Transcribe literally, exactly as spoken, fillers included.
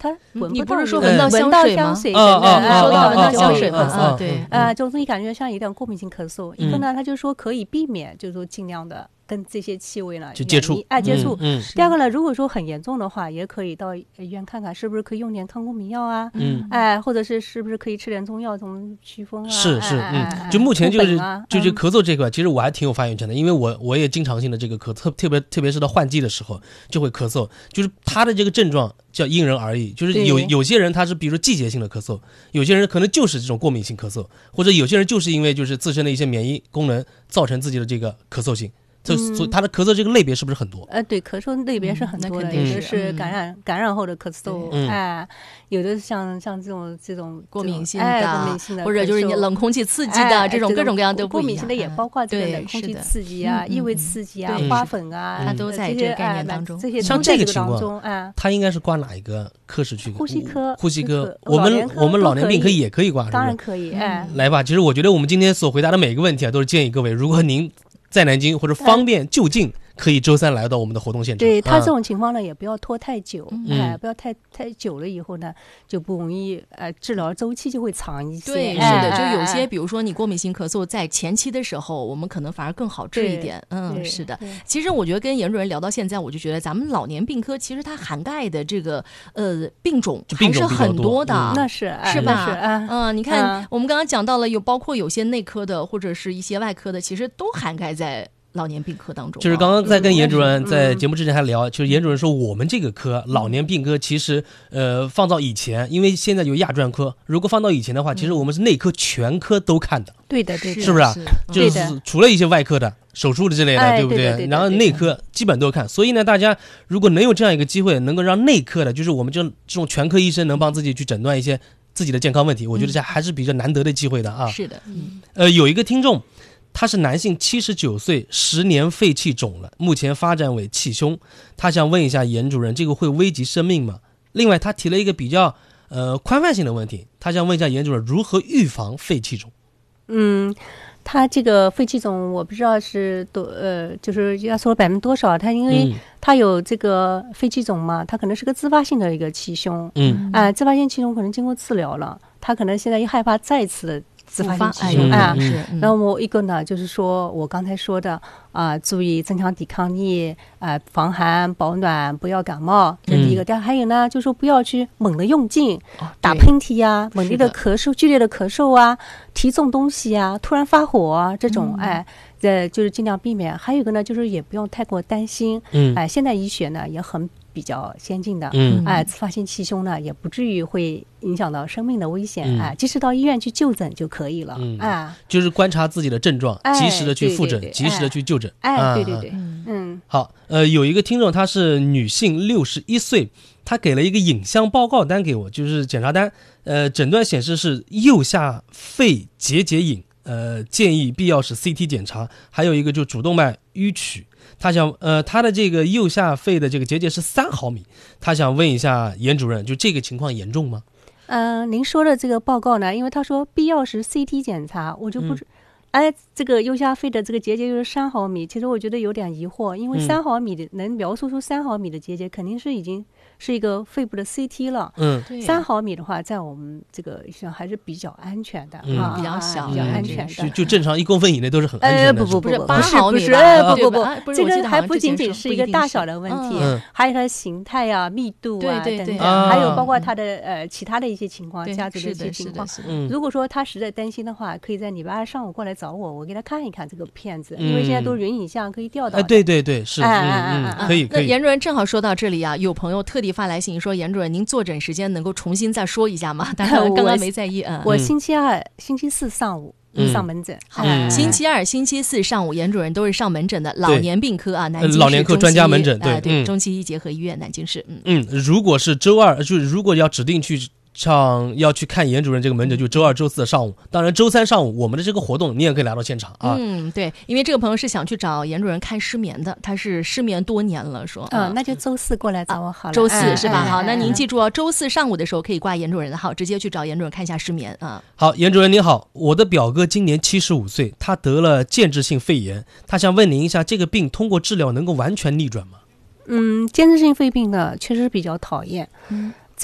它闻不到， 你不是说闻到香水吗？ 水啊啊啊！ 说到闻到香水嘛，对， 啊，就是你感觉像有点过敏性咳嗽。一个呢，他就说可以避免，就是说尽量的跟这些气味呢就接触， 哎，接触。 嗯。 第二个呢，如果说很严重的话，也可以到医院看看，是不是可以用点抗过敏药啊？ 嗯， 哎，或者是是不是可以吃点中药，从祛风啊？ 是是， 嗯， 就目前就是就就咳嗽这块，其实我还挺有发言权的，因为我我也经常性的这个咳，特特别特别是到换季的时候就会咳嗽，就是他的这个症状叫因人而异，就是有有些人他是比如说季节性的咳嗽，有些人可能就是这种过敏性咳嗽，或者有些人就是因为就是自身的一些免疫功能造成自己的这个咳嗽性。这所以他的咳嗽这个类别是不是很多？ 呃，对，咳嗽类别是很多的，有的是感染感染后的咳嗽，哎，有的像像这种这种过敏性的， 过敏性的， 或者就是你冷空气刺激的这种各种各样都不一样。 过敏性的也包括这个冷空气刺激啊、异味刺激啊、花粉啊， 它都在这个概念当中。 这些像这个情况，哎， 它应该是挂哪一个科室去？ 呼吸科， 呼吸科，我们我们老年病科也可以挂， 当然可以，哎， 来吧。其实我觉得我们今天所回答的每个问题啊，都是建议各位，如果您在南京或者方便就近，可以周三来到我们的活动现场。 对他这种情况呢，也不要拖太久，哎，不要太太久了以后呢，就不容易呃治疗周期就会长一些。 对，是的，就有些比如说你过敏性咳嗽，在前期的时候，我们可能反而更好治一点。嗯，是的。其实我觉得跟严主任聊到现在，我就觉得咱们老年病科其实它涵盖的这个呃病种还是很多的， 那是是吧？ 嗯， 你看我们刚刚讲到了，有包括有些内科的或者是一些外科的，其实都涵盖在老年病科当中。 就是刚刚在跟严主任在节目之前还聊，就是严主任说我们这个科老年病科其实呃放到以前，因为现在有亚专科，如果放到以前的话，其实我们是内科全科都看的。 对的对的， 是不是啊？就是除了一些外科的手术的之类的，对不对？然后内科基本都看。所以呢，大家如果能有这样一个机会，能够让内科的，就是我们这这种全科医生能帮自己去诊断一些自己的健康问题，我觉得这还是比较难得的机会的啊。 是的，嗯， 呃，有一个听众。他是男性，七十九岁，十年肺气肿了，目前发展为气胸。他想问一下严主任，这个会危及生命吗？另外，他提了一个比较呃宽泛性的问题，他想问一下严主任如何预防肺气肿。 嗯，他这个肺气肿，我不知道是多呃，就是要说百分之多少。他因为他有这个肺气肿嘛，他可能是个自发性的一个气胸。嗯，啊、呃，自发性气胸可能经过治疗了，他可能现在又害怕再次的。自发性气胸啊，然后我一个呢，就是说我刚才说的啊、呃，注意增强抵抗力，啊、呃，防寒保暖，不要感冒，这是第一个。第二、嗯、还有呢，就是说不要去猛的用劲，哦、打喷嚏呀、啊，猛烈的咳嗽，剧烈的咳嗽啊，提重东西啊，突然发火啊，这种、嗯、哎。呃，就是尽量避免。还有一个呢，就是也不用太过担心。嗯，哎、呃，现代医学呢也很比较先进的。嗯，哎、呃，自发性气胸呢也不至于会影响到生命的危险。哎、嗯呃，及时到医院去就诊就可以了。嗯，啊， 就是观察自己的症状，及时的去复诊， 哎、 及时的去就诊。 哎， 啊、 对对对，嗯。 好，呃，有一个听众她是女性，六十一岁，她给了一个影像报告单给我，就是检查单。呃，诊断显示是右下肺结节隐。呃，建议必要时 C T 检查，还有一个就主动脉淤曲。他想，呃，他的这个右下肺的这个结节是三毫米，他想问一下严主任，就这个情况严重吗？ 嗯、呃，您说的这个报告呢，因为他说必要时 C T 检查，我就不知。嗯哎，这个右下肺的这个结节就是三毫米，其实我觉得有点疑惑，因为三毫米的、嗯、能描述出三毫米的结节，肯定是已经是一个肺部的 C T 了。嗯，三毫米的话，在我们这个上还是比较安全的， 嗯、 啊， 比较小， 比较安全的。 就就正常一公分以内都是很安全的。 呃，不不不不， 八毫米， 不是不不不，这个还不仅仅是一个大小的问题， 嗯、 还有它的形态啊、密度啊对对对等等，还有包括它的呃其他的一些情况，家族的一些情况。如果说他实在担心的话，可以在礼拜二上午过来找我，我给他看。你看这个片子，因为现在都人影像可以调到。 哎，对对对，是， 哎哎哎， 可以可以。 那严主任正好说到这里啊，有朋友特地发来信说，严主任您坐诊时间能够重新再说一下吗？当然刚刚没在意啊。 我星期二、星期四上午上门诊。 好，星期二、星期四上午，严主任都是上门诊的老年病科啊，南京市老年科专家门诊，对对，中西医结合医院南京市。 嗯嗯，如果是周二，就是如果要指定去。上要去看严主任这个门诊，就周二、周四的上午。当然，周三上午我们的这个活动你也可以来到现场啊。 嗯，对，因为这个朋友是想去找严主任看失眠的，他是失眠多年了，说。 嗯，那就周四过来找我好了。 周四是吧？好，那您记住哦，周四上午的时候可以挂严主任的号，直接去找严主任看一下失眠啊。 好，严主任您好，我的表哥今年七十五岁，他得了间质性肺炎，他想问您一下，这个病通过治疗能够完全逆转吗？ 嗯，间质性肺病呢，确实比较讨厌。嗯，